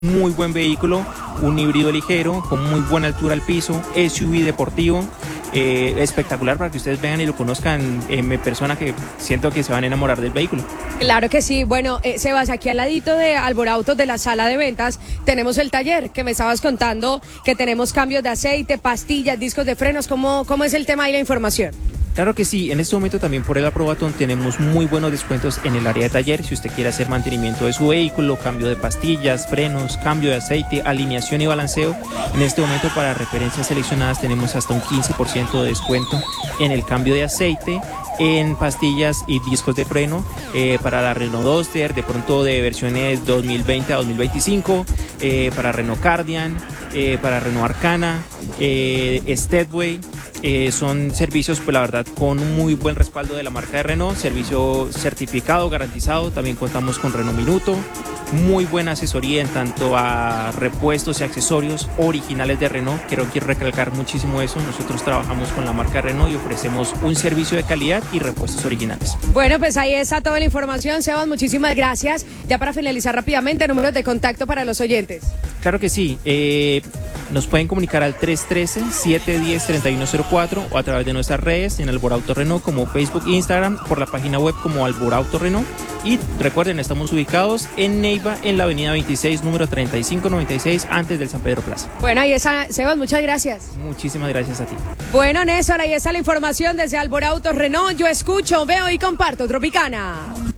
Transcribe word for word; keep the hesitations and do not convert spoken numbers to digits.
Muy buen vehículo, un híbrido ligero, con muy buena altura al piso, S U V deportivo, eh, espectacular para que ustedes vean y lo conozcan en persona, que siento que se van a enamorar del vehículo. Claro que sí. Bueno, eh, Sebas, aquí al ladito de Alborautos, de la sala de ventas, tenemos el taller que me estabas contando, que tenemos cambios de aceite, pastillas, discos de frenos. ¿Cómo, cómo es el tema y la información? Claro que sí, en este momento también por el Aprovatón tenemos muy buenos descuentos en el área de taller. Si usted quiere hacer mantenimiento de su vehículo, cambio de pastillas, frenos, cambio de aceite, alineación y balanceo, en este momento para referencias seleccionadas tenemos hasta un quince por ciento de descuento en el cambio de aceite, en pastillas y discos de freno eh, para la Renault Duster, de pronto de versiones dos mil veinte a dos mil veinticinco, eh, para Renault Cardian, eh, para Renault Arcana, eh, Stepway. Eh, son servicios, pues la verdad, con un muy buen respaldo de la marca de Renault, servicio certificado, garantizado. También contamos con Renault Minuto, muy buena asesoría en tanto a repuestos y accesorios originales de Renault. Quiero, quiero recalcar muchísimo eso. Nosotros trabajamos con la marca Renault y ofrecemos un servicio de calidad y repuestos originales. Bueno, pues ahí está toda la información, Sebas, muchísimas gracias. Ya para finalizar rápidamente, números de contacto para los oyentes. Claro que sí, eh, nos pueden comunicar al tres uno tres, siete uno cero, tres uno cero cuatro o a través de nuestras redes en Alborauto Renault como Facebook e Instagram, por la página web como Alborauto Renault. Y recuerden, estamos ubicados en Neiva, en la avenida veintiséis, número treinta y cinco noventa y seis, antes del San Pedro Plaza. Bueno, ahí está, Sebas, muchas gracias. Muchísimas gracias a ti. Bueno, Néstor, ahí está la información desde Alborauto Renault. Yo escucho, veo y comparto Tropicana.